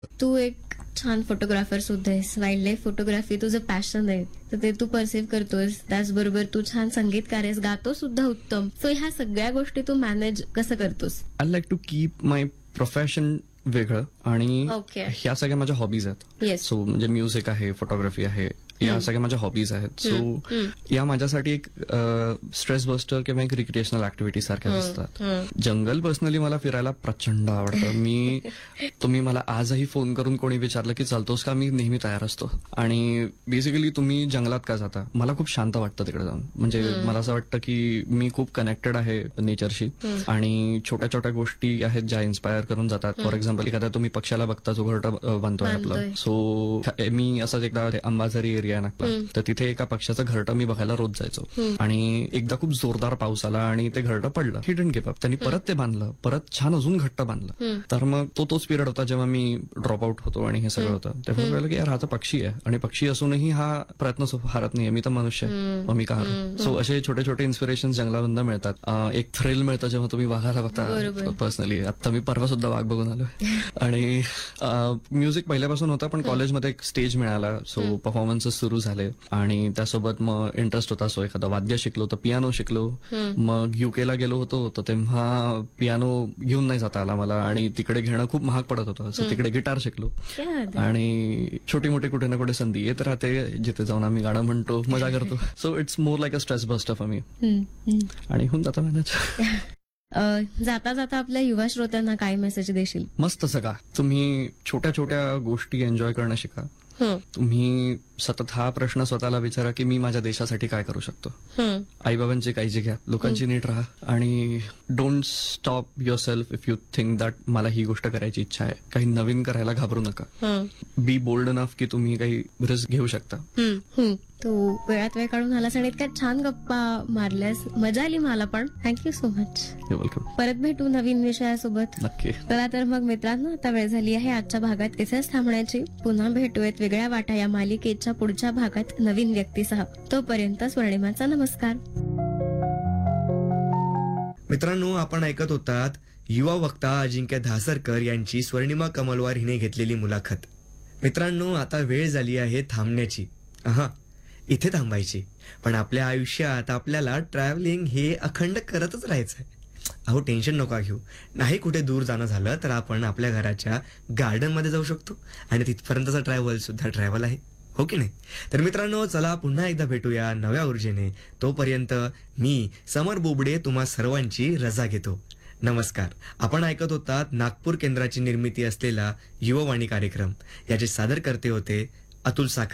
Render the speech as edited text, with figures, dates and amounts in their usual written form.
तू एक छान फोटोग्राफर सुद्धा आहेस. वाईल्ड लाईफ फोटोग्राफी तुझं पॅशन आहे, तर ते तू परसिव्ह करतोस. त्याचबरोबर तू छान संगीतकार आहेस, गातो सुद्धा उत्तम. सो ह्या सगळ्या गोष्टी तू मॅनेज कसं करतोस? I like to keep my profession वेगळं आणि ओके. ह्या सगळ्या माझ्या हॉबीज आहेत. येस. सो म्हणजे म्युझिक आहे, फोटोग्राफी आहे, या सगळ्या माझ्या हॉबीज आहेत. सो या माझ्यासाठी एक स्ट्रेस बस्टर किंवा एक रिक्रिएशनल ऍक्टिव्हिटी सारख्या असतात. जंगल पर्सनली मला फिरायला प्रचंड आवडतं. तुम्ही मला आजही फोन करून कोणी विचारलं की चालतोस का, मी नेहमी तयार असतो. आणि बेसिकली तुम्ही जंगलात का जाता, मला खूप शांत वाटतं तिकडे जाऊन. म्हणजे मला असं वाटतं की मी खूप कनेक्टेड आहे नेचरशी आणि छोट्या छोट्या गोष्टी आहेत ज्या इन्स्पायर करून जातात. फॉर एक्झाम्पल एखाद्या तुम्ही पक्षाला बघता जो घरटं बांधतोय आपलं. सो मी असंच एकदा अंबाझरी एरिया आहे नागपूर, तर तिथे एका पक्षाचं घरटं मी बघायला रोज जायचो. आणि एकदा खूप जोरदार पाऊस आला आणि ते घरटं पडलं. He didn't give up. त्यांनी परत ते बांधलं, परत छान अजून घट्ट बांधलं. तर मग तोच पिरियड होता जेव्हा मी ड्रॉप आउट होतो आणि हे सगळं होतं. तेव्हा कळलं की यार हा तर पक्षी आहे आणि पक्षी असूनही हा प्रयत्न हारत नाहीये. मी तर मनुष्य आहे, मग मी का हारू? सो असे छोटे छोटे इन्स्पिरेशन जंगलामधून मिळतात. एक थ्रिल मिळतं जेव्हा तुम्ही वाघाला बघता. पर्सनली आता मी परवा सुद्धा वाघ बघून आलोय. आणि म्युझिक पहिल्यापासून होता, पण कॉलेजमध्ये एक स्टेज मिळाला. सो परफॉर्मन्सेस सुरू झाले आणि त्यासोबत मग इंटरेस्ट होता. सो एखादं वाद्य शिकलो, तर पियानो शिकलो. मग युकेला गेलो होतो, तर तेव्हा पियानो घेऊन नाही जाता आला मला आणि तिकडे घेणं खूप महाग पडत होतं. सो तिकडे गिटार शिकलो आणि छोटी मोठी कुठे ना कुठे संधी येत राहते, जिथे जाऊन आम्ही गाणं म्हणतो, मजा करतो. So it's more like a stress buster for me. आणि होऊन जातं मॅनेज. जाता जाता आपल्या युवा श्रोत्यांना काय मेसेज देशील? मस्त सगळा तुम्ही छोट्या छोट्या गोष्टी एन्जॉय करणं शिका. तुम्ही सतत हा प्रश्न स्वतःला विचारा की मी माझ्या देशासाठी काय करू शकतो. आईबाबांची काळजी घ्या, लोकांची नीट राहा आणि don't stop your self if you think that मला ही गोष्ट करायची इच्छा आहे. काही नवीन करायला घाबरू नका. बी बोल्ड इनफ की तुम्ही काही रिस्क घेऊ शकता. तू वेळात वेळ काढून आलास आणि इतक्या छान गप्पा मारल्यास, मजा आली मला पण. Thank you so much. वेलकम. परत भेटू नवीन विषयासोबत. नक्की. चला तर मग मित्रांनो, आता वेळ झाली आहे आजच्या भागात इथेच थांबण्याची. पुन्हा भेटूयात वेगळ्या वाटा या मालिकेच्या पुढच्या भागात नवीन व्यक्तीसह. तोपर्यंत स्वर्णिमाचा नमस्कार. मित्रांनो, आपण ऐकत होतात युवा वक्ता अजिंक्य धासरकर यांची स्वर्णिमा कमलवार हिने घेतलेली मुलाखत. मित्रांनो, आता वेळ झाली आहे थांबण्याची. इथे थांबायची, पण आपल्या आयुष्यात आपल्याला ट्रॅव्हलिंग हे अखंड करतच राहायचंय. अहो, टेन्शन नका घेऊ. नाही कुठे दूर जाणं झालं तर आपण आपल्या घराच्या गार्डन मध्ये जाऊ शकतो आणि तिथपर्यंतचा ट्रॅव्हल सुद्धा ट्रॅव्हल आहे, हो की नाही? तर मित्रांनो, चला पुन्हा एकदा भेटूया नव्या ऊर्जेने. तोपर्यंत मी समर बोबडे तुम्हा सर्वांची रजा घेतो. नमस्कार. आपण ऐकत होतात नागपूर केंद्राची निर्मिती असलेला युवावाणी कार्यक्रम. याचे सादरकर्ते होते अतुल साखर.